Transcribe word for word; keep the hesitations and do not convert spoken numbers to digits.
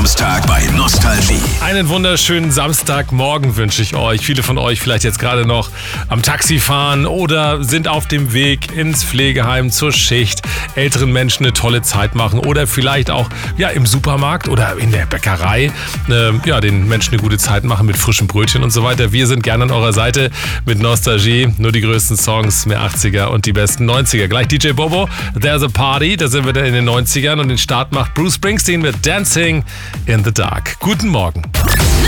Samstag bei Nostalgie. Einen wunderschönen Samstagmorgen wünsche ich euch. Viele von euch vielleicht jetzt gerade noch am Taxi fahren oder sind auf dem Weg ins Pflegeheim zur Schicht. Älteren Menschen eine tolle Zeit machen oder vielleicht auch ja, im Supermarkt oder in der Bäckerei äh, ja, den Menschen eine gute Zeit machen mit frischen Brötchen und so weiter. Wir sind gerne an eurer Seite mit Nostalgie. Nur die größten Songs, mehr achtziger und die besten neunziger. Gleich D J Bobo, There's a Party. Da sind wir dann in den neunzigern und den Start macht Bruce Springsteen mit Dancing in the Dark. Guten Morgen.